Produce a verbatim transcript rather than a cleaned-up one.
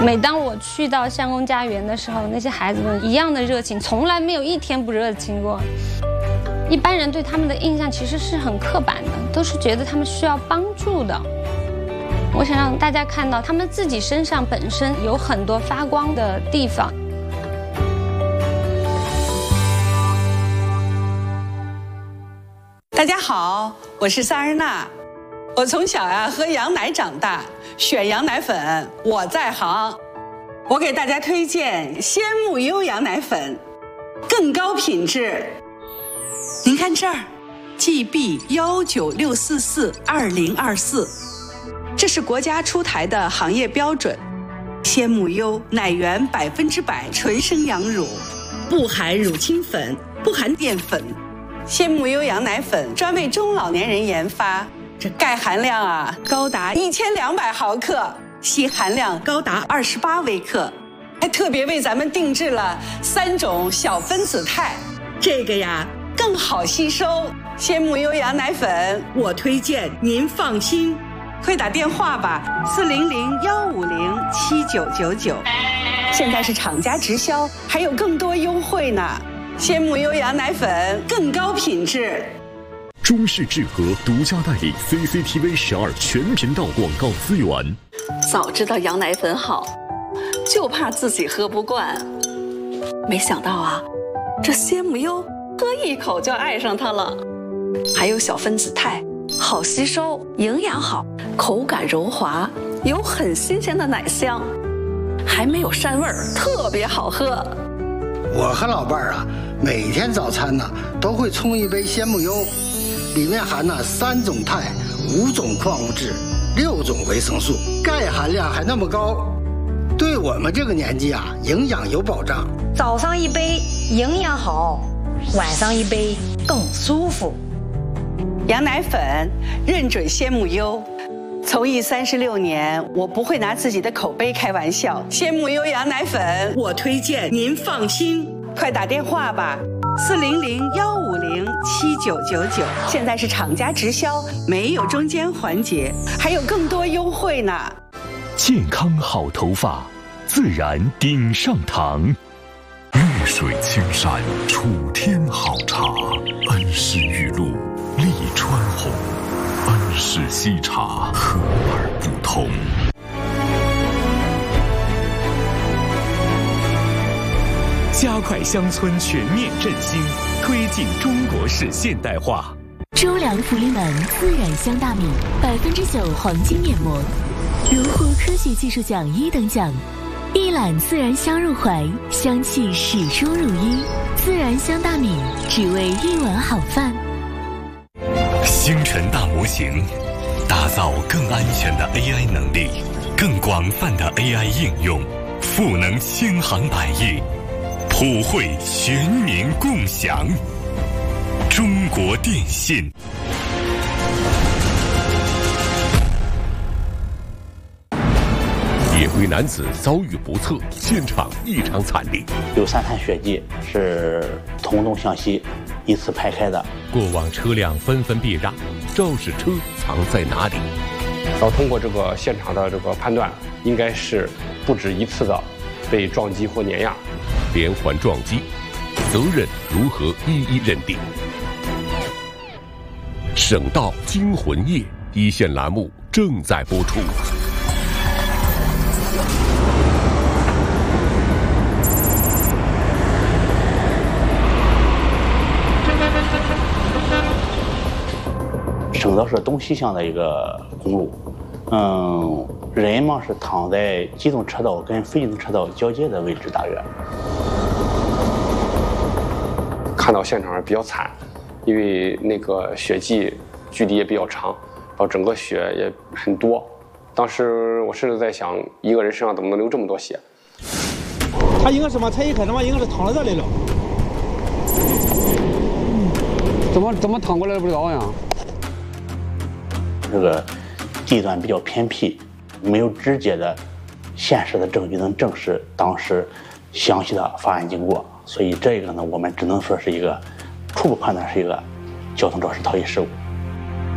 每当我去到相公家园的时候，那些孩子们一样的热情，从来没有一天不热情过。一般人对他们的印象其实是很刻板的，都是觉得他们需要帮助的。我想让大家看到他们自己身上本身有很多发光的地方。 大家好，我是萨日娜。我从小呀喝羊奶长大，选羊奶粉我在行。我给大家推荐鲜木优羊奶粉，更高品质。您看这儿 ，G B 一九六四四二零二四，这是国家出台的行业标准。鲜木优奶源百分之百纯生羊乳，不含乳清粉，不含淀粉。鲜木优羊奶粉专为中老年人研发。这钙含量啊高达一千两百毫克，硒含量高达二十八微克，还特别为咱们定制了三种小分子肽，这个呀更好吸收。鲜木优羊奶粉我推荐您放心，快打电话吧，四零零幺五零七九九九，现在是厂家直销，还有更多优惠呢。鲜木优羊奶粉更高品质。 中视智和独家代理 C C T V 十二全频道广告资源。 早知道羊奶粉好，就怕自己喝不惯。没想到啊，这鲜木优喝一口就爱上它了。还有小分子肽，好吸收，营养好，口感柔滑，有很新鲜的奶香，还没有膻味儿，特别好喝。 我和老伴儿啊，每天早餐呢都会冲一杯鲜木优。里面含了三种肽、五种矿物质、六种维生素，钙含量还那么高，对我们这个年纪啊，营养有保障。 早上一杯营养好，晚上一杯更舒服。 羊奶粉认准鲜木优，从艺三十六年，我不会拿自己的口碑开玩笑。鲜木优羊奶粉我推荐您放心，快打电话吧。四零零幺五零七九九九，现在是厂家直销，没有中间环节，还有更多优惠呢。 健康好头发，自然顶上堂。 绿水青山，楚天好茶。恩施玉露，利川红。恩施西茶，和而不同。 加快乡村全面振兴，推进中国式现代化。 周良福临门自然香大米，百分之九黄金面膜，荣获科学技术奖一等奖。一揽自然香入怀，香气始终如一。自然香大米，只为一碗好饭。 星辰大模型，打造更安全的 A I 能力，更广泛的 A I 应用，赋能千行百业。普惠全民共享。中国电信。 野归男子遭遇不测，现场异常惨烈。 有三滩血迹是从东向西依次排开的。 过往车辆纷纷避让，肇事车藏在哪里？ 要通过这个现场的这个判断，应该是不止一次的被撞击或碾压。 连环撞击，责任如何一一认定？省道惊魂夜一线栏目正在播出。 省道是东西向的一个公路，嗯，人嘛是躺在机动车道跟非机动车道交界的位置，大约。 看到现场比较惨，因为那个血迹距离也比较长，然后整个血也很多。当时我甚至在想，一个人身上怎么能流这么多血？ 他应该什么？他一看他妈应该是躺在这里了。怎么怎么躺过来不知道呀？ 这个地段比较偏僻，没有直接的现实的证据能证实当时详细的发案经过，所以这个呢，我们只能说是一个初步判断是一个交通肇事逃逸事故。